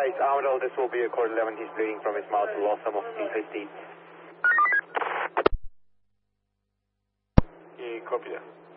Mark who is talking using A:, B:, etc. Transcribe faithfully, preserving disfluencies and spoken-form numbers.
A: eight, Armadale, this will be a Cord eleven, he's bleeding from his mouth, lost some of his teeth.
B: Yeah, copy that.